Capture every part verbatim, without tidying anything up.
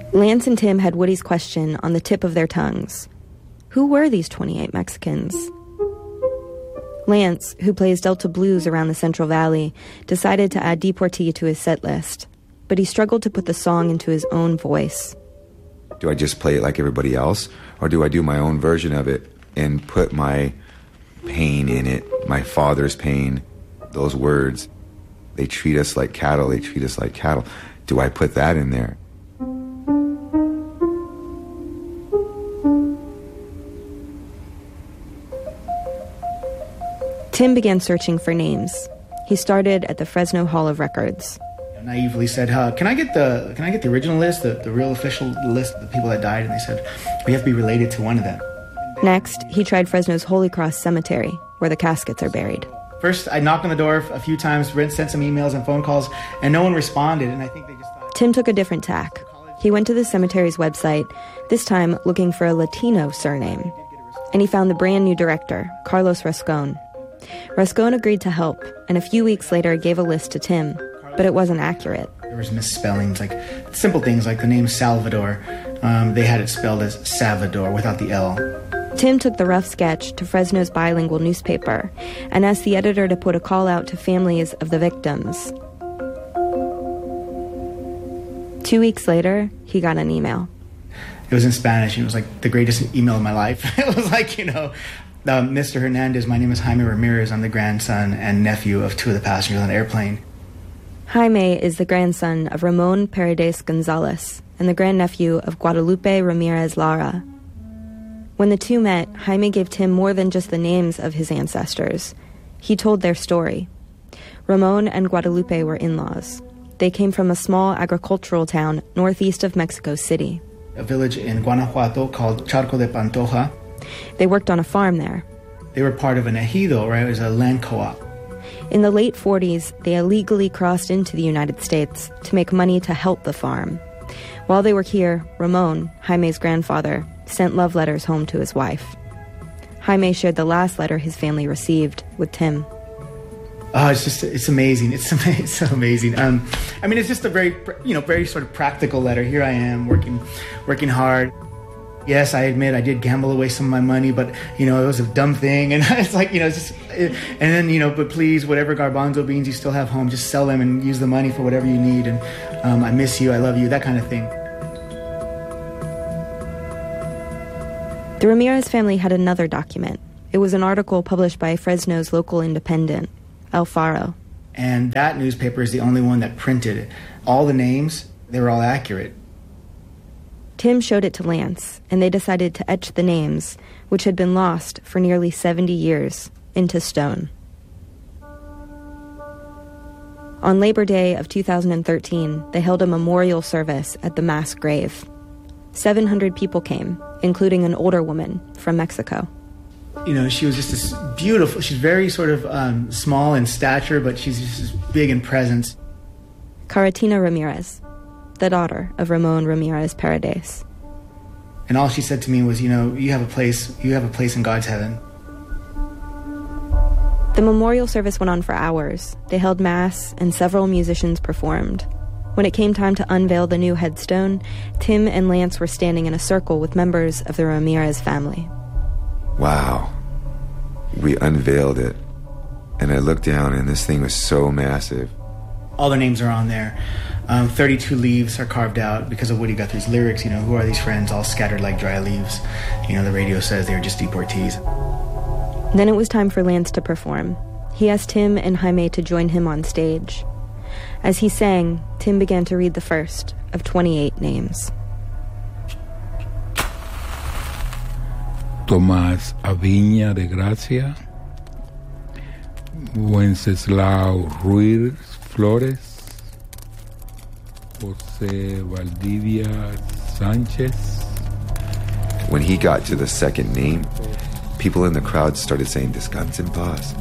Lance and Tim had Woody's question on the tip of their tongues. Who were these twenty-eight Mexicans? Lance, who plays Delta blues around the Central Valley, decided to add Deportee to his set list, but he struggled to put the song into his own voice. Do I just play it like everybody else, or do I do my own version of it and put my pain in it, my father's pain, those words? They treat us like cattle, they treat us like cattle. Do I put that in there? Tim began searching for names. He started at the Fresno Hall of Records. I naively said, uh, can I get the can I get the original list, the, the real official list of the people that died? And they said, we have to be related to one of them. Next, he tried Fresno's Holy Cross Cemetery, where the caskets are buried. First, I knocked on the door a few times, sent some emails and phone calls, and no one responded, and I think they just thought... Tim took a different tack. He went to the cemetery's website, this time looking for a Latino surname. And he found the brand new director, Carlos Rascon. Rascon agreed to help, and a few weeks later gave a list to Tim, but it wasn't accurate. There was misspellings, like simple things like the name Salvador. Um, they had it spelled as Salvador without the L. Tim took the rough sketch to Fresno's bilingual newspaper and asked the editor to put a call out to families of the victims. Two weeks later, he got an email. It was in Spanish, and it was like the greatest email of my life. It was like, you know, uh, Mister Hernandez, my name is Jaime Ramirez. I'm the grandson and nephew of two of the passengers on the airplane. Jaime is the grandson of Ramon Paredes Gonzalez and the grandnephew of Guadalupe Ramirez Lara. When the two met, Jaime gave Tim more than just the names of his ancestors. He told their story. Ramon and Guadalupe were in-laws. They came from a small agricultural town northeast of Mexico City. A village in Guanajuato called Charco de Pantoja. They worked on a farm there. They were part of an ejido, right? It was a land co-op. In the late forties, they illegally crossed into the United States to make money to help the farm. While they were here, Ramon, Jaime's grandfather, sent love letters home to his wife. Jaime shared the last letter his family received with Tim. Oh, it's just, it's amazing. It's, it's so amazing. Um, I mean, it's just a very, you know, very sort of practical letter. Here I am working, working hard. Yes, I admit I did gamble away some of my money, but, you know, it was a dumb thing. And it's like, you know, it's just, it, and then, you know, but please, whatever garbanzo beans you still have home, just sell them and use the money for whatever you need. And um, I miss you, I love you, that kind of thing. The Ramirez family had another document. It was an article published by Fresno's local independent, El Faro. And that newspaper is the only one that printed it. All the names, they were all accurate. Tim showed it to Lance, and they decided to etch the names, which had been lost for nearly seventy years, into stone. On Labor Day of two thousand thirteen, they held a memorial service at the mass grave. seven hundred people came, including an older woman from Mexico. You know, she was just this beautiful, she's very sort of um, small in stature, but she's just big in presence. Caratina Ramirez, the daughter of Ramon Ramirez Paredes. And all she said to me was, you know, you have a place, you have a place in God's heaven. The memorial service went on for hours. They held mass, and several musicians performed. When it came time to unveil the new headstone, Tim and Lance were standing in a circle with members of the Ramirez family. Wow. We unveiled it, and I looked down, and this thing was so massive. All their names are on there. Um, thirty-two leaves are carved out because of Woody Guthrie's lyrics. You know, who are these friends all scattered like dry leaves? You know, the radio says they're just deportees. Then it was time for Lance to perform. He asked Tim and Jaime to join him on stage. As he sang, Tim began to read the first of twenty-eight names. Tomás Aviña de Gracia, Wenceslao Ruiz Flores, José Valdivia Sánchez. When he got to the second name, people in the crowd started saying, "Descansa en paz."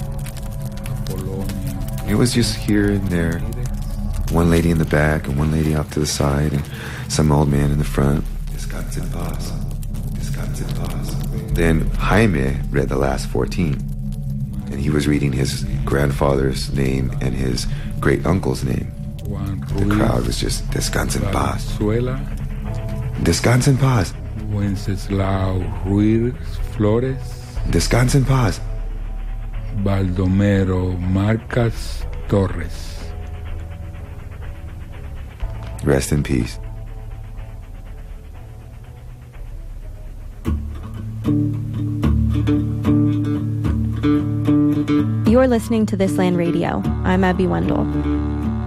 It was just here and there. One lady in the back and one lady off to the side and some old man in the front. Descansa en paz. Descansa en paz. Then Jaime read the last fourteen, and he was reading his grandfather's name and his great uncle's name. The crowd was just Descansa en paz. Descansa en paz. Wenceslao Ruiz Flores, Descansa en paz. Baldomero Marcas Torres. Rest in peace. You're listening to This Land Radio. I'm Abby Wendell.